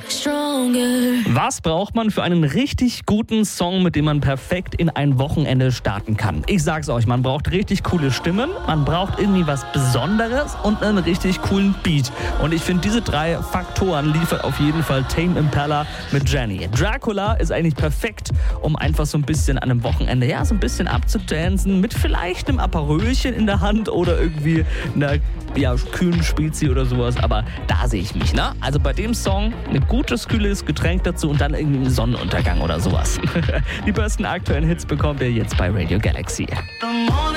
Was braucht man für einen richtig guten Song, mit dem man perfekt in ein Wochenende starten kann? Ich sag's euch, man braucht richtig coole Stimmen, man braucht irgendwie was Besonderes und einen richtig coolen Beat. Und ich finde, diese 3 Faktoren liefert auf jeden Fall Tame Impala mit Jenny. Dracula ist eigentlich perfekt, um einfach so ein bisschen an einem Wochenende, ja, so ein bisschen abzudancen, mit vielleicht einem Aperölchen in der Hand oder irgendwie einer kühlen Spezi oder sowas. Aber da sehe ich mich, ne? Also bei dem Song ein gutes, kühles Getränk dazu und dann irgendwie einen Sonnenuntergang oder sowas. Die besten aktuellen Hits bekommt ihr jetzt bei Radio Galaxy.